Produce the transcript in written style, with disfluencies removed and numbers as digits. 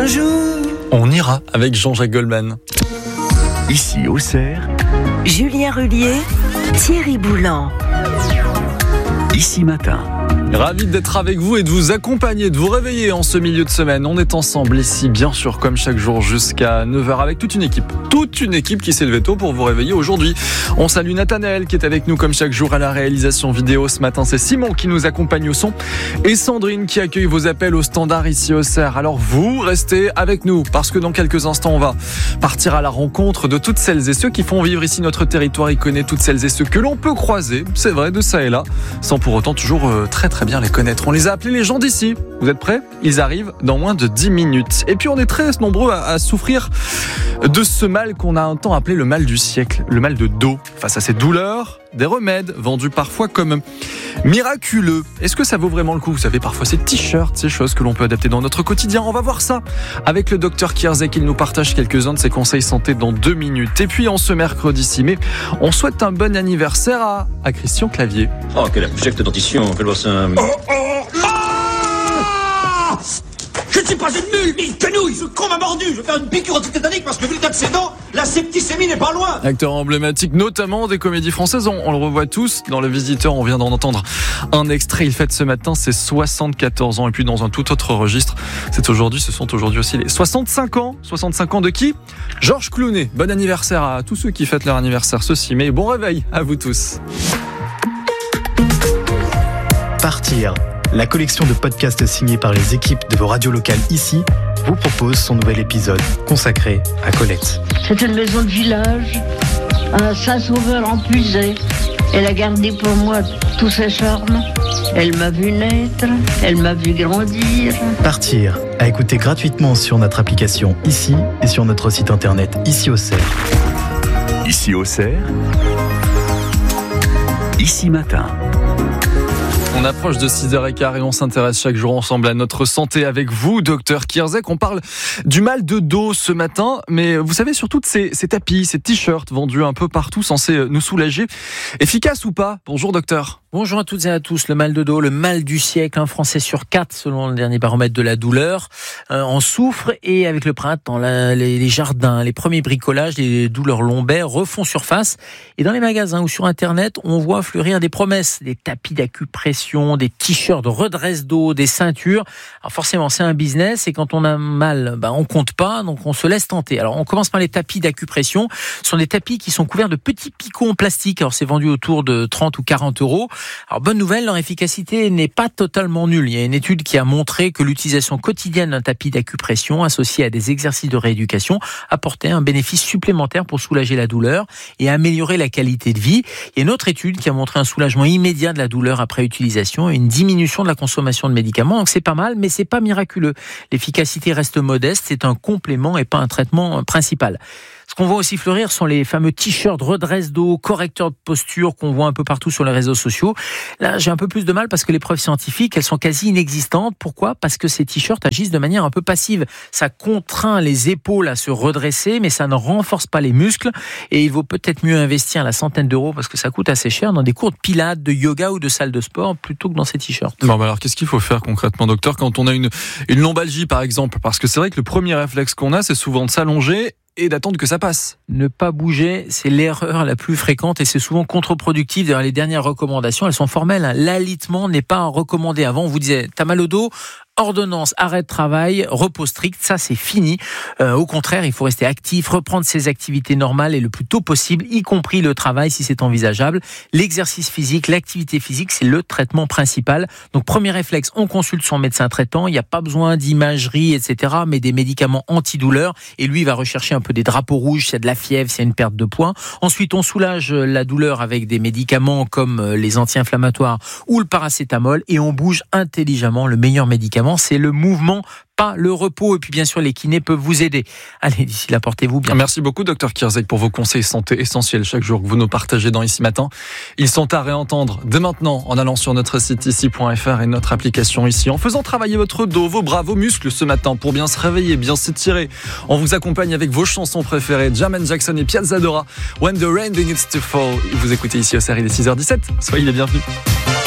un jour. On ira avec Jean-Jacques Goldman. Ici Auxerre, Julien Rullier, Thierry Boulan. Ici Matin. Ravi d'être avec vous et de vous accompagner, de vous réveiller en ce milieu de semaine. On est ensemble ici, bien sûr, comme chaque jour, jusqu'à 9h avec toute une équipe. Toute une équipe qui s'est levée tôt pour vous réveiller aujourd'hui. On salue Nathanaël qui est avec nous comme chaque jour à la réalisation vidéo. Ce matin, c'est Simon qui nous accompagne au son et Sandrine qui accueille vos appels au standard ici au Auxerre. Alors vous, restez avec nous parce que dans quelques instants, on va partir à la rencontre de toutes celles et ceux qui font vivre ici notre territoire. Il connaît toutes celles et ceux que l'on peut croiser, c'est vrai, de ça et là, sans pour autant toujours très bien les connaître. On les a appelés les gens d'ici. Vous êtes prêts ? Ils arrivent dans moins de 10 minutes. Et puis on est très nombreux à souffrir de ce mal qu'on a un temps appelé le mal du siècle, le mal de dos. Face à ces douleurs, des remèdes vendus parfois comme miraculeux. Est-ce que ça vaut vraiment le coup ? Vous savez, parfois ces t-shirts, ces choses que l'on peut adapter dans notre quotidien. On va voir ça avec le docteur Kierzek. Il nous partage quelques-uns de ses conseils santé dans 2 minutes. Et puis en ce mercredi 6 mai, on souhaite un bon anniversaire à Christian Clavier. Oh, quelle abjecte dentition, fais-moi ça. Je ne suis pas une mule, ni une quenouille, ce con m'a mordu. Je vais faire une piqûre antitétanique parce que vu l'état de ses dents, la septicémie n'est pas loin. Acteur emblématique notamment des comédies françaises, on le revoit tous dans Le Visiteur, on vient d'en entendre un extrait. Il fête ce matin ses 74 ans et puis dans un tout autre registre, ce sont aujourd'hui aussi les 65 ans. 65 ans de qui ? Georges Clooney. Bon anniversaire à tous ceux qui fêtent leur anniversaire ce 6 mai. Bon réveil à vous tous. Partir. La collection de podcasts signés par les équipes de vos radios locales ici vous propose son nouvel épisode consacré à Colette. C'est une maison de village, un Saint-Sauveur en puisée. Elle a gardé pour moi tous ses charmes. Elle m'a vu naître, elle m'a vu grandir. Partir, à écouter gratuitement sur notre application ici et sur notre site internet Ici Auxerre. Ici Auxerre, Ici Matin. On approche de 6h15 et on s'intéresse chaque jour ensemble à notre santé avec vous, docteur Kierzek. On parle du mal de dos ce matin, mais vous savez surtout de ces tapis, ces t-shirts vendus un peu partout censés nous soulager. Efficace ou pas ? Bonjour docteur. Bonjour à toutes et à tous. Le mal de dos, le mal du siècle, un Français sur 4 selon le dernier baromètre de la douleur en souffre. Et avec le printemps, les jardins, les premiers bricolages, les douleurs lombaires refont surface. Et dans les magasins ou sur Internet, on voit fleurir des promesses, des tapis d'acupression, des t-shirts de redresse dos, des ceintures. Alors forcément, c'est un business et quand on a mal, on compte pas, donc on se laisse tenter. Alors on commence par les tapis d'acupression. Ce sont des tapis qui sont couverts de petits picots en plastique. Alors c'est vendu autour de 30 ou 40 euros. Alors bonne nouvelle, leur efficacité n'est pas totalement nulle. Il y a une étude qui a montré que l'utilisation quotidienne d'un tapis d'acupression associé à des exercices de rééducation apportait un bénéfice supplémentaire pour soulager la douleur et améliorer la qualité de vie. Il y a une autre étude qui a montré un soulagement immédiat de la douleur après utilisation et une diminution de la consommation de médicaments. Donc c'est pas mal, mais c'est pas miraculeux. L'efficacité reste modeste, c'est un complément et pas un traitement principal. Ce qu'on voit aussi fleurir sont les fameux t-shirts redresse dos, correcteurs de posture qu'on voit un peu partout sur les réseaux sociaux. Là, j'ai un peu plus de mal parce que les preuves scientifiques, elles sont quasi inexistantes. Pourquoi ? Parce que ces t-shirts agissent de manière un peu passive. Ça contraint les épaules à se redresser, mais ça ne renforce pas les muscles. Et il vaut peut-être mieux investir la centaine d'euros, parce que ça coûte assez cher, dans des cours de pilates, de yoga ou de salle de sport, plutôt que dans ces t-shirts. Bon, alors qu'est-ce qu'il faut faire concrètement, docteur, quand on a une lombalgie, par exemple ? Parce que c'est vrai que le premier réflexe qu'on a, c'est souvent de s'allonger et d'attendre que ça passe. Ne pas bouger, c'est l'erreur la plus fréquente et c'est souvent contre-productif. D'ailleurs, les dernières recommandations, elles sont formelles. L'alitement n'est pas recommandé. Avant, on vous disait, t'as mal au dos ? Ordonnance, arrêt de travail, repos strict, ça c'est fini. Au contraire, il faut rester actif, reprendre ses activités normales et le plus tôt possible, y compris le travail si c'est envisageable. L'exercice physique, l'activité physique, c'est le traitement principal. Donc premier réflexe, on consulte son médecin traitant. Il n'y a pas besoin d'imagerie, etc., mais des médicaments antidouleurs. Et lui, il va rechercher un peu des drapeaux rouges, s'il y a de la fièvre, s'il y a une perte de poids. Ensuite, on soulage la douleur avec des médicaments comme les anti-inflammatoires ou le paracétamol et on bouge intelligemment. Le meilleur médicament, c'est le mouvement, pas le repos. Et puis bien sûr, les kinés peuvent vous aider. Allez, d'ici là, portez-vous bien. Merci beaucoup, docteur Kierzek, pour vos conseils santé essentiels chaque jour que vous nous partagez dans Ici Matin. Ils sont à réentendre dès maintenant en allant sur notre site ici.fr et notre application Ici, en faisant travailler votre dos, vos bras, vos muscles ce matin pour bien se réveiller, bien s'étirer. On vous accompagne avec vos chansons préférées, Jermaine Jackson et Piazza Dora, When the Rain Begins to Fall. Vous écoutez Ici au Auxerre, il est 6h17. Soyez les bienvenus.